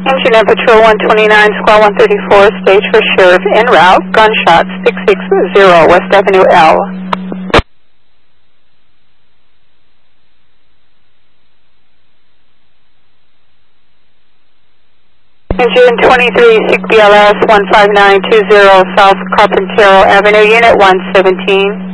Engine and Patrol 129, Squad 134, stage for Sheriff en route, gunshot 660 West Avenue L. Engine 23, SIG BLS 15920 South Carpintero Avenue, Unit 117.